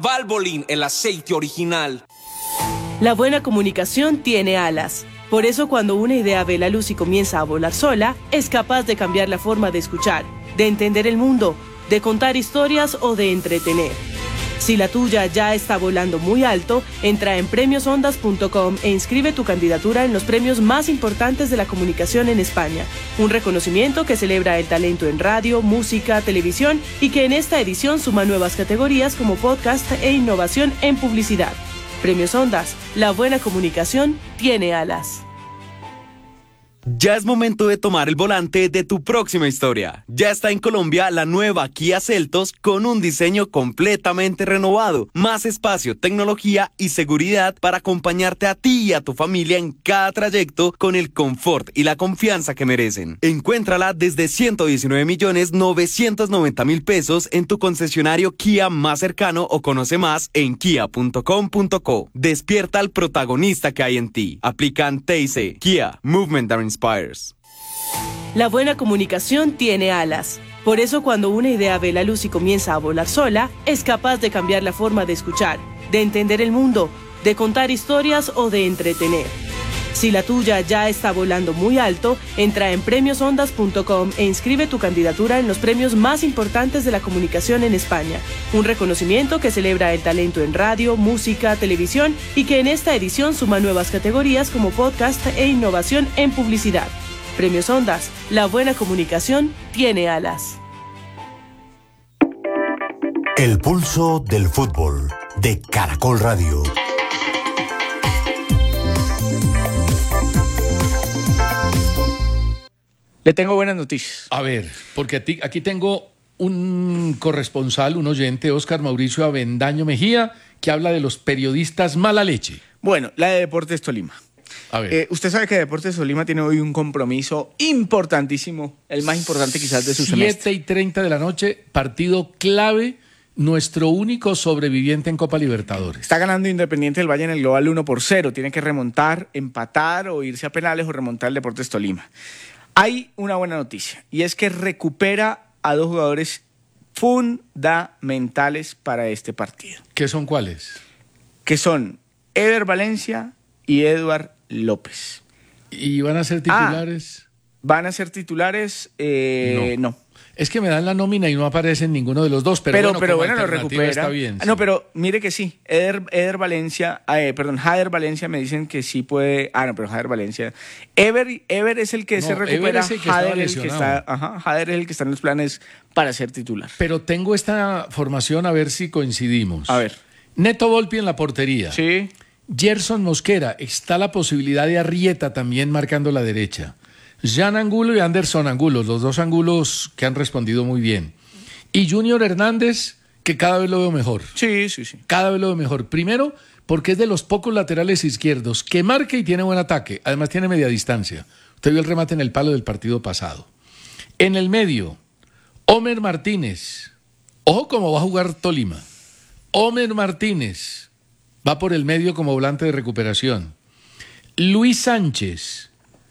Valvoline, el aceite original. La buena comunicación tiene alas. Por eso cuando una idea ve la luz y comienza a volar sola, es capaz de cambiar la forma de escuchar, de entender el mundo, de contar historias o de entretener. Si la tuya ya está volando muy alto, entra en premiosondas.com e inscribe tu candidatura en los premios más importantes de la comunicación en España. Un reconocimiento que celebra el talento en radio, música, televisión y que en esta edición suma nuevas categorías como podcast e innovación en publicidad. Premios Ondas, la buena comunicación tiene alas. Ya es momento de tomar el volante de tu próxima historia. Ya está en Colombia la nueva Kia Seltos con un diseño completamente renovado, más espacio, tecnología y seguridad para acompañarte a ti y a tu familia en cada trayecto con el confort y la confianza que merecen. Encuéntrala desde 119.990.000 pesos en tu concesionario Kia más cercano o conoce más en kia.com.co. Despierta al protagonista que hay en ti. Aplican TIC. Kia, Movement that inspires. La buena comunicación tiene alas. Por eso cuando una idea ve la luz y comienza a volar sola, es capaz de cambiar la forma de escuchar, de entender el mundo, de contar historias o de entretener. Si la tuya ya está volando muy alto, entra en premiosondas.com e inscribe tu candidatura en los premios más importantes de la comunicación en España. Un reconocimiento que celebra el talento en radio, música, televisión y que en esta edición suma nuevas categorías como podcast e innovación en publicidad. Premios Ondas, la buena comunicación tiene alas. El pulso del fútbol de Caracol Radio. Le tengo buenas noticias. A ver, porque aquí tengo un corresponsal, un oyente, Óscar Mauricio Avendaño Mejía, que habla de los periodistas mala leche. Bueno, la de Deportes Tolima. A ver. Usted sabe que Deportes Tolima tiene hoy un compromiso importantísimo, el más importante quizás de su semestre. 7:30 de la noche, partido clave, nuestro único sobreviviente en Copa Libertadores. Está ganando Independiente del Valle en el global 1-0. Tiene que remontar, empatar o irse a penales o remontar el Deportes Tolima. Hay una buena noticia y es que recupera a dos jugadores fundamentales para este partido. ¿Qué son cuáles? Que son Eder Valencia y Eduard López. ¿Y van a ser titulares? ¿Van a ser titulares? No. Es que me dan la nómina y no aparecen ninguno de los dos, pero bueno, lo recupera. Está bien. Sí. No, pero mire que sí. Jader Valencia me dicen que sí puede. Pero Jader Valencia. Ever es el que se recupera. Jader es el que está en los planes para ser titular. Pero tengo esta formación a ver si coincidimos. A ver. Neto Volpi en la portería. Sí. Gerson Mosquera. Está la posibilidad de Arrieta también marcando la derecha. Jan Angulo y Anderson Angulo, los dos Angulos que han respondido muy bien. Y Junior Hernández, que cada vez lo veo mejor. Sí. Cada vez lo veo mejor. Primero, porque es de los pocos laterales izquierdos que marca y tiene buen ataque. Además, tiene media distancia. Usted vio el remate en el palo del partido pasado. En el medio, Homer Martínez. Ojo cómo va a jugar Tolima. Homer Martínez va por el medio como volante de recuperación. Luis Sánchez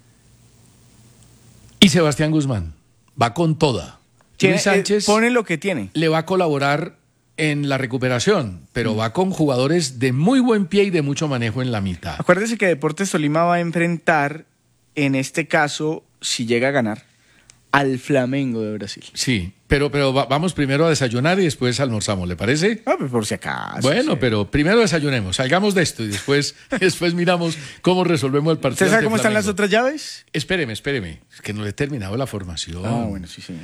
y Sebastián Guzmán. Va con toda. Luis Sánchez pone lo que tiene. Le va a colaborar en la recuperación, pero va con jugadores de muy buen pie y de mucho manejo en la mitad. Acuérdese que Deportes Tolima va a enfrentar, en este caso, si llega a ganar, al Flamengo de Brasil. Sí, pero vamos primero a desayunar y después almorzamos, ¿le parece? Pues por si acaso. Bueno, sí. Pero primero desayunemos, salgamos de esto y después miramos cómo resolvemos el partido. ¿Usted sabe cómo están las otras llaves? Espéreme, es que no le he terminado la formación. Bueno, sí.